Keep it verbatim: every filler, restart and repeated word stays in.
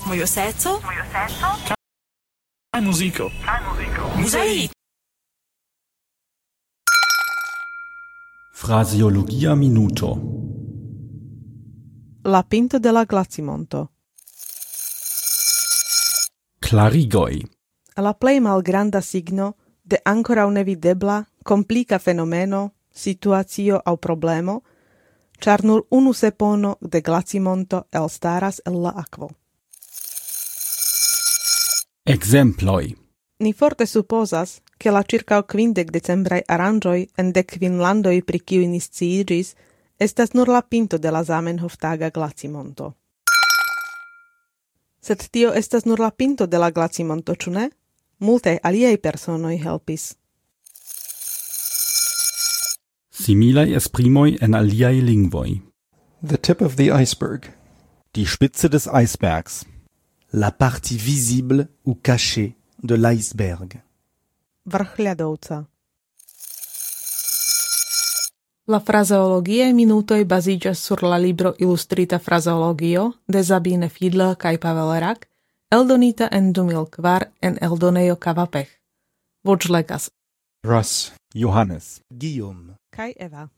Mojo seco. Mojo seco. Kaj muziko. Kaj muziko. Mozaik. Fraseologia minuto. La pinto de la glacimonto. Clarigoi. La plej malgranda signo de ankoraŭ nevidebla, komplika fenomeno, situacio aŭ problemo, ĉar nur unu sepono de glacimonto elstaras el la akvo. Exemploi. Ni forte supozas, ke la ĉirkaŭ kvindek decembraj aranĝoj en dek kvin landoj, pri kiuj ni sciiĝis, estas nur la pinto de la Zamenhof-taga glacimonto. Sed tio estas nur la pinto de la glacimonto, ĉu ne? Multaj aliaj personoj helpis. Similai esprimoi en aliai lingvoi. The tip of the iceberg. Die Spitze des Eisbergs. La partie visible ou cachée de l'iceberg. Vrch ľadovca. La frazeologiae minutoj baziĝas sur la libro Ilustrita frazeologio de Sabine Fiedler kaj Pavel Rak, eldonita en du mil kvar en eldonejo Kavapech. Voĉlegas Ross, Johannes. Guillaume. kaj Eva.